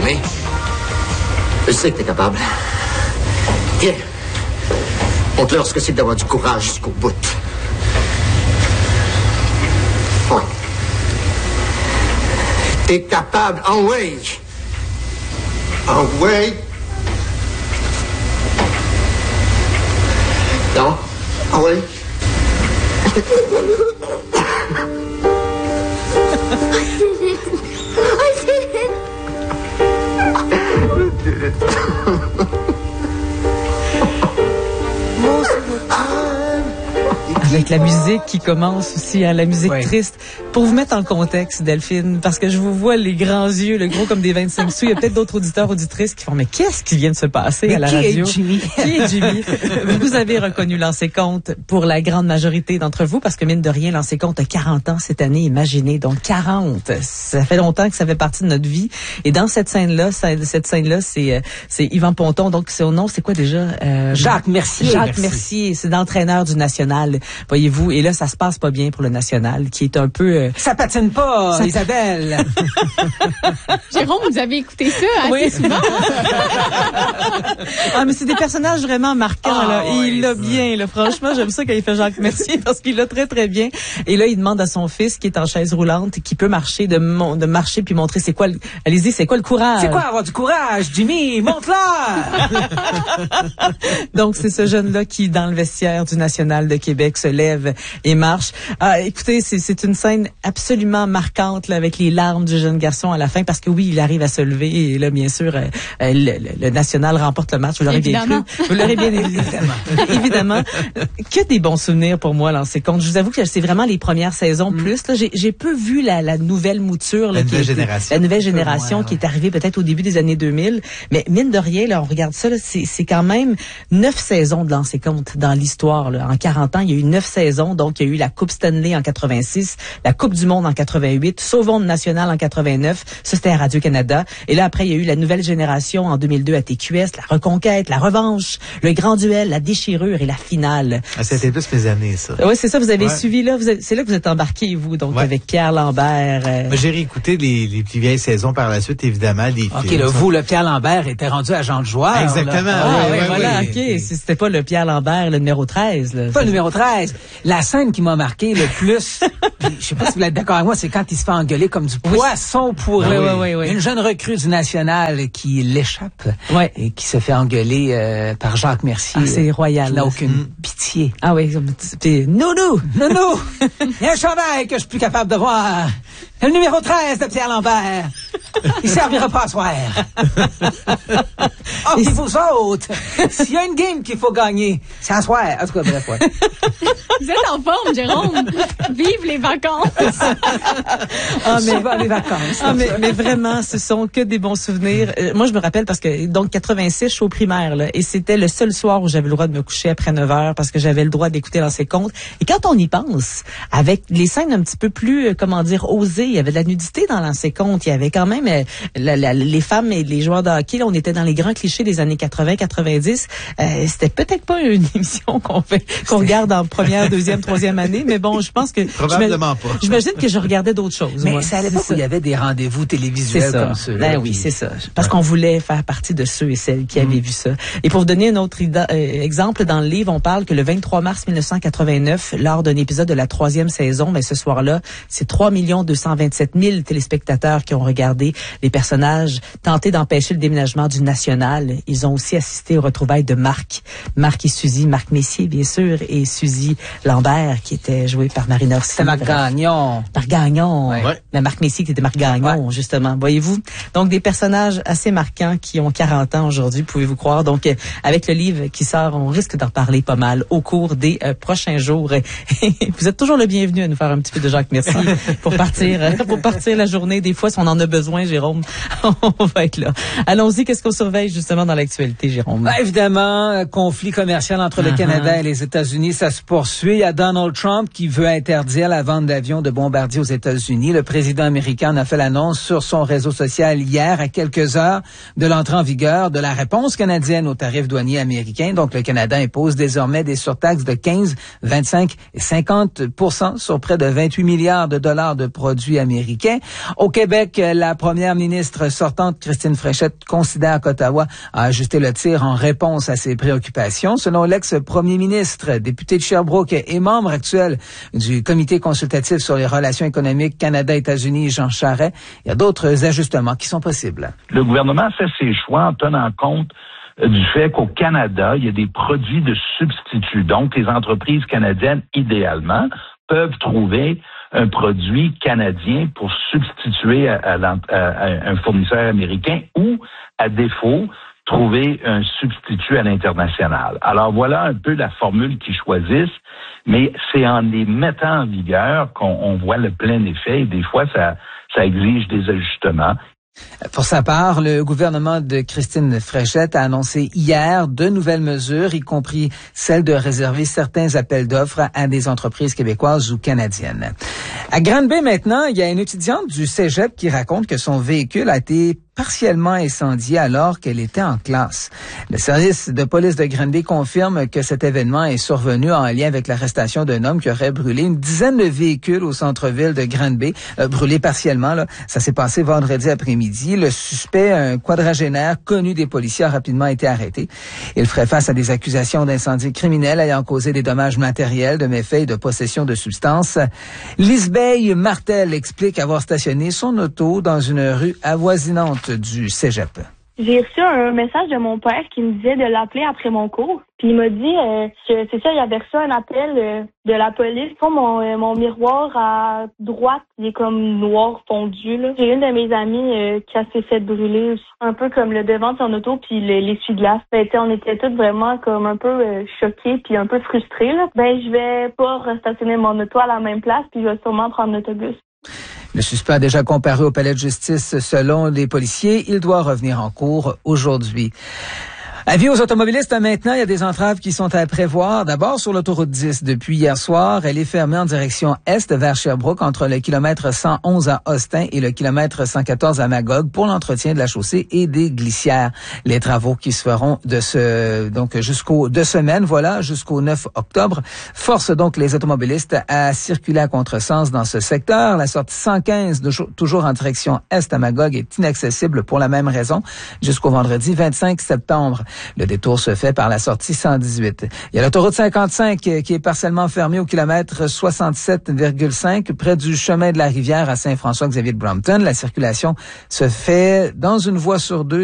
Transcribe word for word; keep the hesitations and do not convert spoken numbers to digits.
Jimmy. Je sais que t'es capable. Viens. Montre-leur ce que c'est d'avoir du courage jusqu'au bout. Oui. T'es capable. En way. En way. Non. En way. Avec la musique qui commence aussi, hein, la musique oui. triste. Pour vous mettre en contexte, Delphine, parce que je vous vois les grands yeux, le gros comme des vingt-cinq sous. Il y a peut-être d'autres auditeurs, auditrices qui font, mais qu'est-ce qui vient de se passer mais à la qui radio? Est Jimmy? Qui est Jimmy? Vous avez reconnu Lancé Compte pour la grande majorité d'entre vous, parce que mine de rien, Lancé Compte a quarante ans cette année, imaginez. Donc quarante, ça fait longtemps que ça fait partie de notre vie. Et dans cette scène-là, cette scène-là, c'est, c'est Yvan Ponton. Donc son nom, c'est quoi déjà? Euh, Jacques Mercier. Jacques Mercier. C'est l'entraîneur du National, voyez-vous. Et là, ça se passe pas bien pour le National, qui est un peu... Euh, ça patine pas, ça Isabelle! Jérôme, vous avez écouté ça assez oui. souvent. Ah, mais c'est des personnages vraiment marquants, ah, là. Et oui, il l'a bien, là. Franchement, j'aime ça quand il fait Jacques Mercier, parce qu'il l'a très, très bien. Et là, il demande à son fils, qui est en chaise roulante, qui peut marcher, de, mon, de marcher puis montrer c'est quoi le... Allez-y, c'est quoi le courage? C'est quoi avoir du courage, Jimmy? Montre-la! Donc, c'est ce jeune-là qui, dans le vestiaire du National de Québec, se lève et marche. Ah, écoutez, c'est, c'est une scène absolument marquante, là, avec les larmes du jeune garçon à la fin, parce que oui, il arrive à se lever, et là, bien sûr, euh, le, le, le National remporte le match. Vous l'aurez bien cru. Vous l'aurez bien évidemment. Évidemment. Que des bons souvenirs pour moi, Lancé Compte. Je vous avoue que c'est vraiment les premières saisons mm. plus. Là, j'ai, j'ai peu vu la, la nouvelle mouture, là, la, qui nouvelle était, génération. la nouvelle génération, ouais, qui ouais. est arrivée peut-être au début des années deux mille. Mais mine de rien, là, on regarde ça, là, c'est, c'est quand même neuf saisons de Lancé Compte dans l'histoire. Là. En quarante ans, il y a eu neuf saisons. Donc, il y a eu la Coupe Stanley en quatre-vingt-six, la Coupe du Monde en quatre-vingt-huit, Sauvons le National en quatre-vingt-neuf. Ça, c'était à Radio-Canada. Et là, après, il y a eu la nouvelle génération en deux mille deux à T Q S, la Reconquête, la Revanche, le Grand Duel, la Déchirure et la Finale. Ah, c'était plus mes années, ça. Oui, c'est ça. Vous avez ouais. suivi là. Vous avez, c'est là que vous êtes embarqué, vous, donc, ouais. avec Pierre Lambert. Euh... Moi, j'ai réécouté les, les plus vieilles saisons par la suite, évidemment. Les OK, films, là, ça. vous, le Pierre Lambert était rendu agent de joueur. Exactement. Là. Ah, oui, ouais, oui, voilà, oui, OK. oui. C'était pas le Pierre Lambert, le numéro treize. Là. Pas le numéro treize. La scène qui m'a marqué le plus, je sais pas si vous êtes d'accord avec moi, c'est quand il se fait engueuler comme du oui. poisson pourri. Oui, oui, oui, oui. Une jeune recrue du National qui l'échappe ouais. et qui se fait engueuler euh, par Jacques Mercier. Ah, c'est royal. Qui n'a aucune mmh. pitié. Ah oui, puis nounou! Nounou! Il y a un chandail que je suis plus capable de voir. Le numéro treize de Pierre Lambert. Il servira pas à soir. Oh, puis vous autres, s'il y a une game qu'il faut gagner, c'est à soir. En tout cas, bref, ouais. Vous êtes en forme, Jérôme. Vive les vacances. Ah, mais va les vacances. Ah, mais, mais vraiment, ce sont que des bons souvenirs. Euh, moi, je me rappelle parce que, donc, quatre-vingt-six, je suis au primaire, là, et c'était le seul soir où j'avais le droit de me coucher après neuf heures parce que j'avais le droit d'écouter Lancé Compte. Et quand on y pense, avec les scènes un petit peu plus, comment dire, osées, il y avait de la nudité dans Lancé Compte. Il y avait quand même euh, la, la, les femmes et les joueurs de hockey. Là, on était dans les grands clichés des années quatre-vingts quatre-vingt-dix. Euh, c'était peut-être pas une émission qu'on fait, qu'on regarde en première, deuxième, troisième année, mais bon, je pense que probablement pas. J'imagine que je regardais d'autres choses. Mais moi. c'est à l'époque où il y avait des rendez-vous télévisuels comme ceux. Ben oui, c'est ça. Parce ouais. qu'on voulait faire partie de ceux et celles qui mmh. avaient vu ça. Et pour vous donner un autre ida- euh, exemple, dans le livre, on parle que le vingt-trois mars mille neuf cent quatre-vingt-neuf, lors d'un épisode de la troisième saison, ben ce soir-là, c'est trois millions deux cent vingt-sept mille téléspectateurs qui ont regardé les personnages tenter d'empêcher le déménagement du National. Ils ont aussi assisté aux retrouvailles de Marc. Marc et Suzy, Marc Messier, bien sûr, et Suzy Lambert, qui était jouée par Marina Orsini. C'était Marc Gagnon. Marc Gagnon. Ouais. Mais Marc Messier qui était Marc Gagnon, ouais. justement. Voyez-vous? Donc, des personnages assez marquants qui ont quarante ans aujourd'hui, pouvez-vous croire. Donc, euh, avec le livre qui sort, on risque d'en parler pas mal au cours des euh, prochains jours. Vous êtes toujours le bienvenu à nous faire un petit peu de Jacques Mercier pour partir, euh, pour partir la journée. Des fois, si on en a besoin, Jérôme, on va être là. Allons-y, qu'est-ce qu'on surveille, justement? justement dans l'actualité, Jérôme? Ben, évidemment, conflit commercial entre le uh-huh. Canada et les États-Unis, ça se poursuit. Il y a Donald Trump qui veut interdire la vente d'avions de bombardiers aux États-Unis. Le président américain en a fait l'annonce sur son réseau social hier, à quelques heures de l'entrée en vigueur de la réponse canadienne aux tarifs douaniers américains. Donc, le Canada impose désormais des surtaxes de quinze, vingt-cinq et cinquante pour cent sur près de vingt-huit milliards de dollars de produits américains. Au Québec, la première ministre sortante, Christine Fréchette, considère qu'Ottawa a ajusté le tir en réponse à ses préoccupations. Selon l'ex-premier ministre, député de Sherbrooke et membre actuel du comité consultatif sur les relations économiques Canada-États-Unis, Jean Charest, il y a d'autres ajustements qui sont possibles. Le gouvernement fait ses choix en tenant compte du fait qu'au Canada, il y a des produits de substitut. Donc, les entreprises canadiennes, idéalement, peuvent trouver un produit canadien pour substituer à, à, à un fournisseur américain ou, à défaut, trouver un substitut à l'international. Alors, voilà un peu la formule qu'ils choisissent, mais c'est en les mettant en vigueur qu'on on voit le plein effet et des fois, ça, ça exige des ajustements. Pour sa part, le gouvernement de Christine Fréchette a annoncé hier de nouvelles mesures, y compris celle de réserver certains appels d'offres à des entreprises québécoises ou canadiennes. À Granby maintenant, il y a une étudiante du cégep qui raconte que son véhicule a été partiellement incendié alors qu'elle était en classe. Le service de police de Granby confirme que cet événement est survenu en lien avec l'arrestation d'un homme qui aurait brûlé une dizaine de véhicules au centre-ville de Granby, euh, brûlé partiellement. Là. Ça s'est passé vendredi après-midi. Le suspect, un quadragénaire connu des policiers, a rapidement été arrêté. Il ferait face à des accusations d'incendie criminel ayant causé des dommages matériels, de méfaits et de possession de substances. Lisbeille Martel explique avoir stationné son auto dans une rue avoisinante du cégep. J'ai reçu un message de mon père qui me disait de l'appeler après mon cours. Puis il m'a dit euh, que c'est ça, il avait reçu un appel euh, de la police. Mon, euh, mon miroir à droite, il est comme noir fondu. Là. J'ai une de mes amies euh, qui a s'est fait brûler aussi, un peu comme le devant de son auto puis l'essuie-glace. Ben, on était toutes vraiment comme un peu euh, choqués puis un peu frustrés. Là. Ben je vais pas restationner mon auto à la même place puis je vais sûrement prendre l'autobus. Le suspect a déjà comparu au palais de justice selon les policiers. Il doit revenir en cours aujourd'hui. Avis aux automobilistes maintenant, il y a des entraves qui sont à prévoir. D'abord, sur l'autoroute dix, depuis hier soir, elle est fermée en direction est vers Sherbrooke entre le kilomètre cent onze à Austin et le kilomètre cent quatorze à Magog pour l'entretien de la chaussée et des glissières. Les travaux qui se feront de ce, donc jusqu'au deux semaines, voilà, jusqu'au neuf octobre, forcent donc les automobilistes à circuler à contresens dans ce secteur. La sortie cent quinze, toujours en direction est à Magog, est inaccessible pour la même raison jusqu'au vendredi vingt-cinq septembre. Le détour se fait par la sortie cent dix-huit. Il y a l'autoroute cinquante-cinq qui est partiellement fermée au kilomètre soixante-sept virgule cinq près du chemin de la Rivière à Saint-François-Xavier de Brompton. La circulation se fait dans une voie sur deux